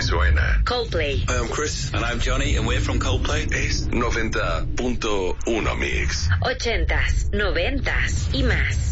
suena. Coldplay. Hi, I'm Chris. And I'm Johnny, and we're from Coldplay. Es 90.1 Mix. 80s, 90s y más.